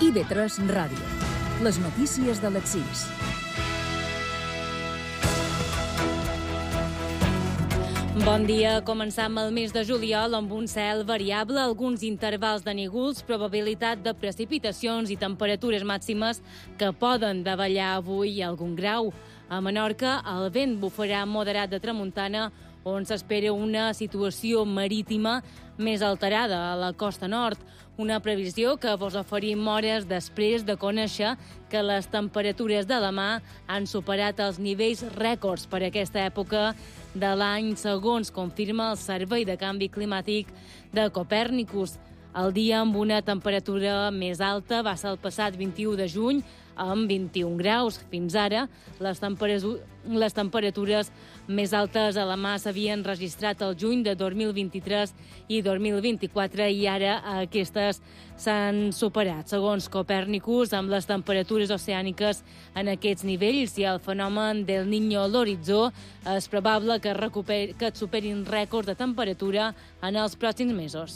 IB3 Ràdio. Les notícies de les 6. Bon dia. Començam el mes de juliol amb un cel variable, alguns intervals de núvols, probabilitat de precipitacions i temperatures màximes que poden davallar avui algun grau. A Menorca, el vent bufarà moderat de tramuntana, on s'espera una situació marítima més alterada a la costa nord. Una previsió que vos oferim hores després de conèixer que les temperatures de demà han superat els nivells rècords per aquesta època de l'any, segons confirma el Servei de Canvi Climàtic de Copèrnicus. El dia amb una temperatura més alta va ser el passat 21 de juny, amb 21 graus. Fins ara, les temperatures més altes a la mà s'havien registrat el juny de 2023 i 2024 i ara aquestes s'han superat. Segons Copèrnicus, amb les temperatures oceàniques en aquests nivells i el fenomen del Niño a l'horitzó, és probable que es superin rècords de temperatura en els pròxims mesos.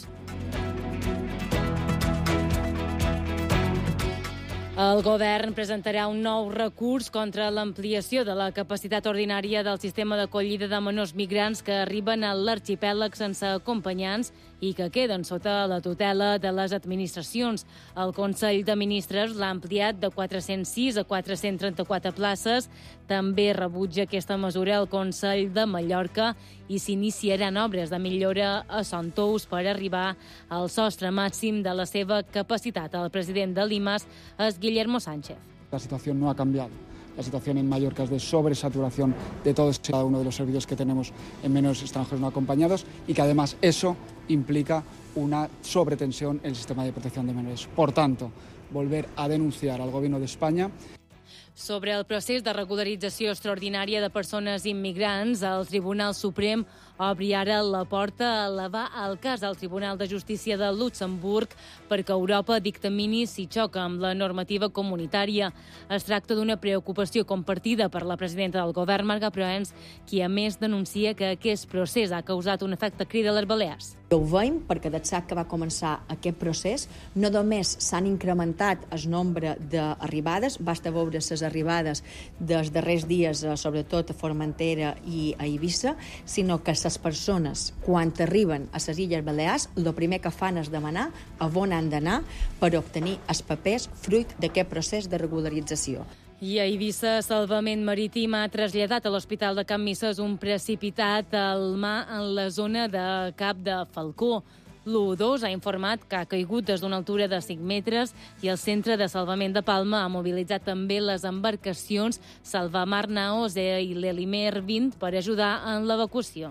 El govern presentarà un nou recurs contra l'ampliació de la capacitat ordinària del sistema d'acollida de menors migrants que arriben a l'arxipèlag sense acompanyants i que queden sota la tutela de les administracions. El Consell de Ministres l'ha ampliat de 406 a 434 places. També rebutja aquesta mesura el Consell de Mallorca i s'iniciaran obres de millora a Son Tous per arribar al sostre màxim de la seva capacitat. El president de l'IMAS és Guillermo Sánchez. La situación no ha cambiado. La situación en Mallorca es de sobresaturación de todos y cada uno de los servicios que tenemos en menores extranjeros no acompañados y que además eso implica una sobretensión en el sistema de protección de menores. Por tanto, volver a denunciar al Gobierno de España. Sobre el procés de regularització extraordinària de persones immigrants, el Tribunal Suprem obri ara la porta a elevar el cas al Tribunal de Justícia de Luxemburg perquè Europa dictamini si xoca amb la normativa comunitària. Es tracta d'una preocupació compartida per la presidenta del govern, Marga Proens, qui a més denuncia que aquest procés ha causat un efecte crida a les Balears. Ho veiem perquè d'ençà que va començar aquest procés no només s'han incrementat el nombre d'arribades, basta veure les arribades dels darrers dies, sobretot a Formentera i a Eivissa, sinó que les persones, quan arriben a les Illes Balears, el primer que fan és demanar a on han d'anar per obtenir els papers fruit d'aquest procés de regularització. I a Eivissa, Salvament Marítim ha traslladat a l'Hospital de Can Misses un precipitat al mar en la zona de Cap de Falcó. L'U2 ha informat que ha caigut des d'una altura de 5 metres i el Centre de Salvament de Palma ha mobilitzat també les embarcacions Salvamar Naos i l'Elimer 20 per ajudar en l'evacuació.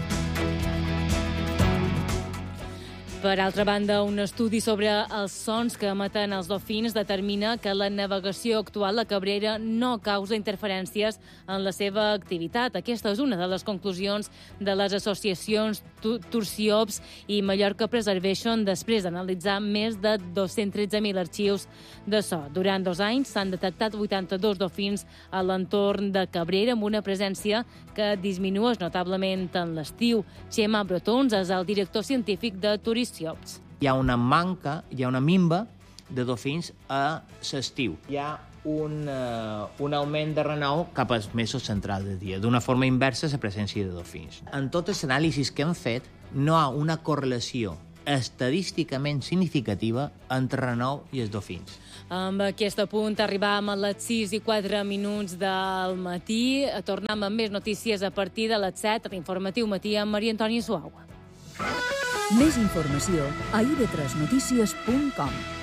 Per altra banda, un estudi sobre els sons que emeten els dofins determina que la navegació actual a Cabrera no causa interferències en la seva activitat. Aquesta és una de les conclusions de les associacions Turciops i Mallorca Preservation després d'analitzar més de 213.000 arxius de so. Durant 2 anys s'han detectat 82 dofins a l'entorn de Cabrera amb una presència que disminueix notablement en l'estiu. Xema Brotons és el director científic de Turciops. Hi ha una manca, hi ha una minva de dofins a l'estiu. Hi ha un augment de renou cap als mesos centrals del dia, d'una forma inversa a la presència de dofins. En tots els anàlisis que hem fet, no hi ha una correlació estadísticament significativa entre renou i els dofins. Amb aquest punt arribàvem a les 6:04 del matí. Tornem amb més notícies a partir de les 7 a l'Informatiu Matí amb Maria Antònia Suau. Més informació a ib3notícies.com.